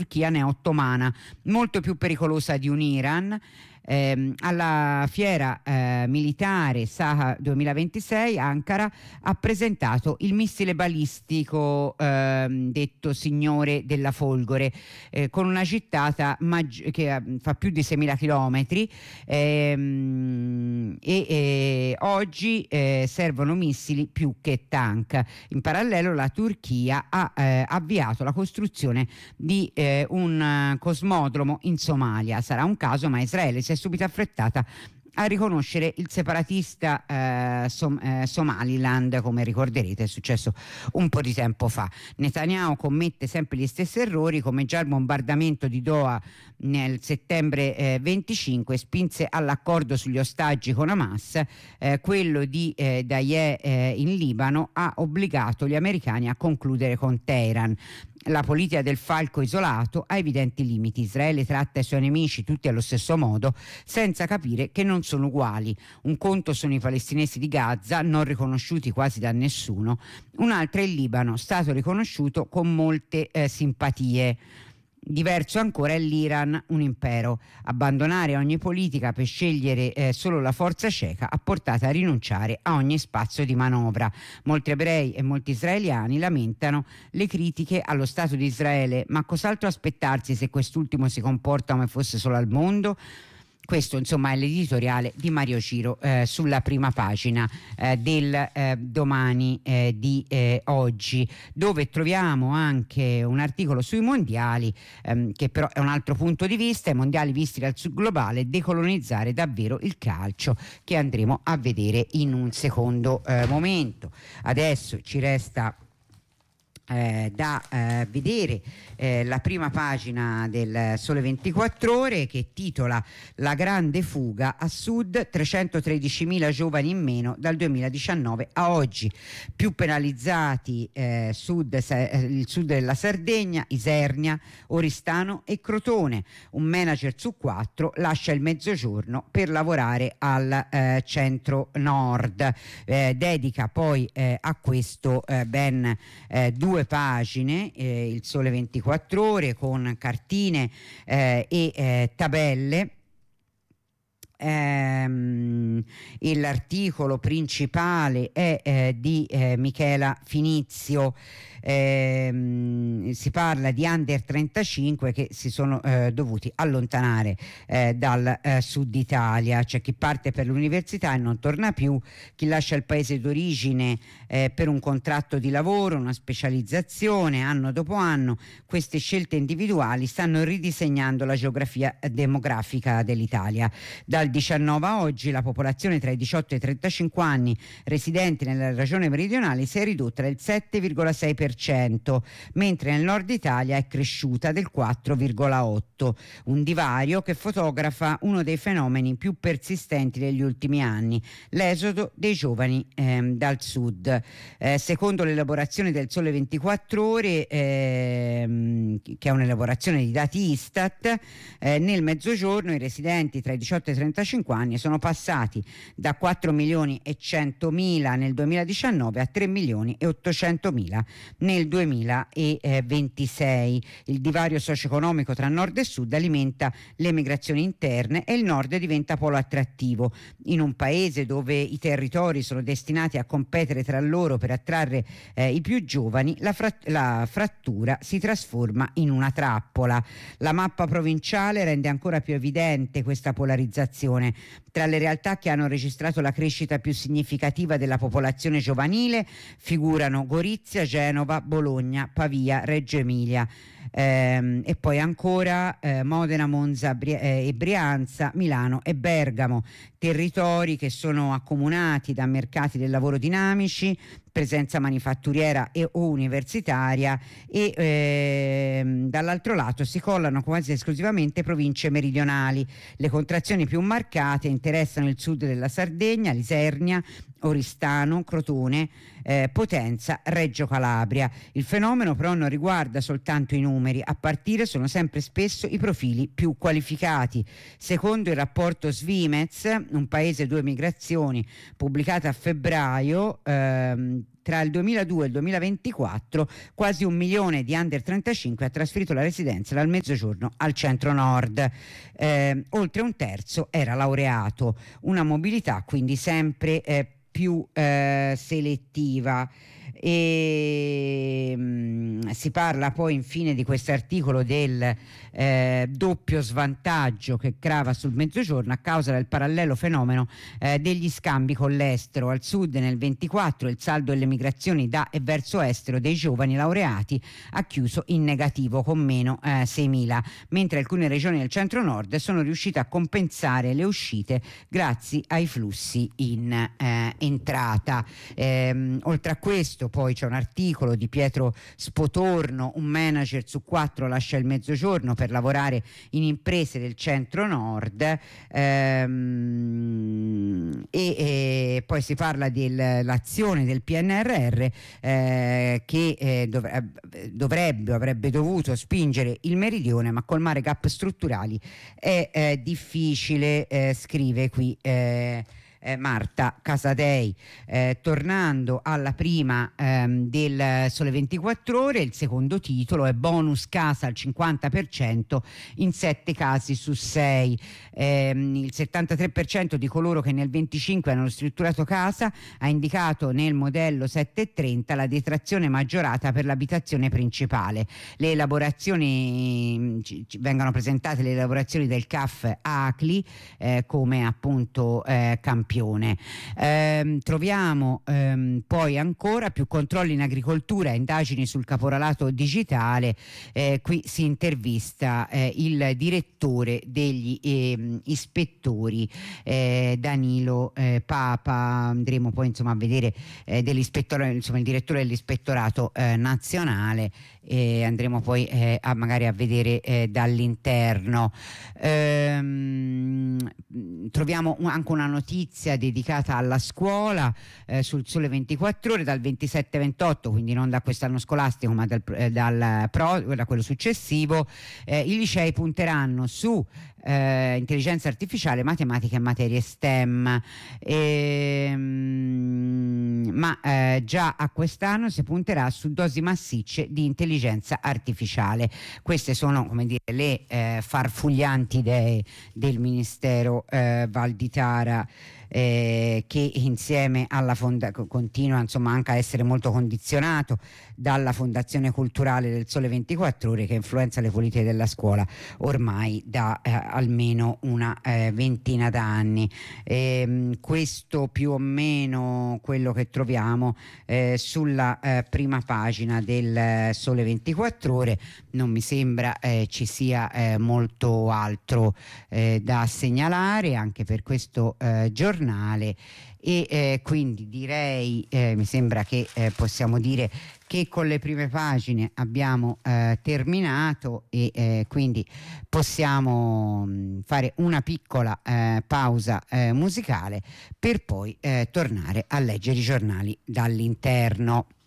Turchia neo-ottomana, molto più pericolosa di un Iran. Alla fiera militare Saha 2026 Ankara ha presentato il missile balistico detto Signore della Folgore, con una gittata che fa più di 6.000 chilometri, e oggi servono missili più che tank. In parallelo la Turchia ha avviato la costruzione di un cosmodromo in Somalia. Sarà un caso, ma Israele si è subito affrettata a riconoscere il separatista Somaliland, come ricorderete è successo un po' di tempo fa. Netanyahu commette sempre gli stessi errori, come già il bombardamento di Doha nel settembre 25 spinse all'accordo sugli ostaggi con Hamas. Quello di Dahieh in Libano ha obbligato gli americani a concludere con Teheran. La politica del falco isolato ha evidenti limiti. Israele tratta i suoi nemici tutti allo stesso modo, senza capire che non sono uguali. Un conto sono i palestinesi di Gaza, non riconosciuti quasi da nessuno. Un altro è il Libano, stato riconosciuto con molte simpatie. Diverso ancora è l'Iran, un impero. Abbandonare ogni politica per scegliere solo la forza cieca ha portato a rinunciare a ogni spazio di manovra. Molti ebrei e molti israeliani lamentano le critiche allo Stato di Israele, ma cos'altro aspettarsi se quest'ultimo si comporta come fosse solo al mondo? Questo insomma è l'editoriale di Mario Ciro sulla prima pagina del Domani di oggi, dove troviamo anche un articolo sui mondiali, che però è un altro punto di vista, i mondiali visti dal sud globale, decolonizzare davvero il calcio, che andremo a vedere in un secondo momento. Adesso ci resta da vedere la prima pagina del Sole 24 Ore, che titola La grande fuga a sud, 313.000 giovani in meno dal 2019 a oggi. Più penalizzati il sud della Sardegna, Isernia, Oristano e Crotone. Un manager su 4 lascia il mezzogiorno per lavorare al centro-nord. Dedica poi a questo ben 2 pagine, il Sole 24 Ore, con cartine e tabelle. L'articolo principale è di Michela Finizio. Si parla di under 35 che si sono dovuti allontanare dal sud Italia. C'è chi parte per l'università e non torna più, chi lascia il paese d'origine per un contratto di lavoro, una specializzazione. Anno dopo anno queste scelte individuali stanno ridisegnando la geografia demografica dell'Italia. Dal 19 a oggi la popolazione tra i 18 e i 35 anni residenti nella regione meridionale si è ridotta del 7,6%, mentre nel nord Italia è cresciuta del 4,8%, un divario che fotografa uno dei fenomeni più persistenti degli ultimi anni, l'esodo dei giovani dal sud. Secondo l'elaborazione del Sole 24 Ore, che è un'elaborazione di dati Istat, nel mezzogiorno i residenti tra i 18 e i 35 anni sono passati da 4.100.000 nel 2019 a 3.800.000 nel 2026. Il divario socio-economico tra nord e sud alimenta le migrazioni interne e il nord diventa polo attrattivo. In un paese dove i territori sono destinati a competere tra loro per attrarre i più giovani, la frattura si trasforma in una trappola. La mappa provinciale rende ancora più evidente questa polarizzazione. Tra le realtà che hanno registrato la crescita più significativa della popolazione giovanile figurano Gorizia, Genova, Bologna, Pavia, Reggio Emilia, e poi ancora Modena, Monza e Brianza, Milano e Bergamo, territori che sono accomunati da mercati del lavoro dinamici, presenza manifatturiera e o universitaria, e dall'altro lato si collano quasi esclusivamente province meridionali. Le contrazioni più marcate interessano il sud della Sardegna, l'Isernia, Oristano, Crotone, Potenza, Reggio Calabria. Il fenomeno però non riguarda soltanto i numeri, a partire sono sempre spesso i profili più qualificati. Secondo il rapporto Svimez, un paese due migrazioni, pubblicato a febbraio, tra il 2002 e il 2024 quasi 1 milione di under 35 ha trasferito la residenza dal mezzogiorno al centro-nord, oltre un terzo era laureato, una mobilità quindi sempre più selettiva. Si parla poi infine di questo articolo del doppio svantaggio che grava sul mezzogiorno a causa del parallelo fenomeno degli scambi con l'estero. Al sud nel 24 il saldo delle migrazioni da e verso estero dei giovani laureati ha chiuso in negativo con meno 6.000, mentre alcune regioni del centro-nord sono riuscite a compensare le uscite grazie ai flussi in entrata. Oltre a questo poi c'è un articolo di Pietro Spotorno: un manager su 4 lascia il mezzogiorno per lavorare in imprese del centro-nord, e poi si parla dell'azione del PNRR che avrebbe dovuto spingere il meridione, ma colmare gap strutturali è difficile, scrive qui Marta Casadei. Tornando alla prima del Sole 24 Ore, il secondo titolo è bonus casa al 50% in 7 casi su 6. Il 73% di coloro che nel 25 hanno ristrutturato casa ha indicato nel modello 730 la detrazione maggiorata per l'abitazione principale. Le elaborazioni vengono presentate, le elaborazioni del CAF ACLI come appunto campione. Troviamo poi ancora più controlli in agricoltura, indagini sul caporalato digitale. Qui si intervista il direttore degli ispettori, Danilo Papa. Andremo poi a vedere il direttore dell'ispettorato nazionale, andremo poi magari a vedere dall'interno. Troviamo anche una notizia dedicata alla scuola sul Sole 24 Ore dal 27-28, quindi non da quest'anno scolastico ma da quello successivo. I licei punteranno su intelligenza artificiale, matematica e materie STEM, ma già a quest'anno si punterà su dosi massicce di intelligenza artificiale. Queste sono, come dire, le farfuglianti idee del Ministero Valditara, che insieme alla continua anche a essere molto condizionato dalla Fondazione Culturale del Sole 24 Ore, che influenza le politiche della scuola ormai da almeno una ventina d'anni. Questo più o meno quello che troviamo sulla prima pagina del Sole 24 Ore. Non mi sembra ci sia molto altro da segnalare anche per questo giornale, e quindi direi, mi sembra che possiamo dire che con le prime pagine abbiamo terminato, e quindi possiamo fare una piccola pausa musicale per poi tornare a leggere i giornali dall'interno.